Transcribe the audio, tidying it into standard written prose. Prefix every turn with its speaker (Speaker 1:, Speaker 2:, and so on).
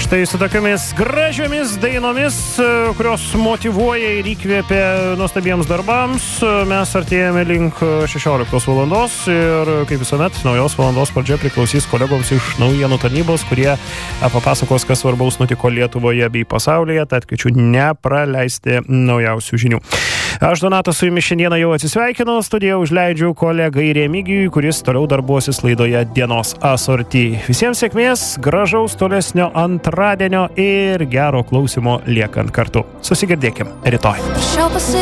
Speaker 1: Štai su tokiamis gražiomis dainomis, kurios motyvuoja ir įkvėpia nuostabiems darbams, mes artėjame link 16 valandos ir, kaip visuomet, naujos valandos pradžia priklausys kolegoms iš naujienų tarnybos, kurie papasakos, kas svarbaus nutiko Lietuvoje bei pasaulyje, tad kviečiu nepraleisti naujausių žinių. Aš, Donatas, su jumis šiandieną jau atsisveikinu, studiją užleidžiu kolegai Remigijui, kuris toliau darbuosis laidoje Dienos asorty. Visiems sėkmės, gražaus tolesnio antradienio ir gero klausimo liekant kartu. Susigirdėkim rytoj.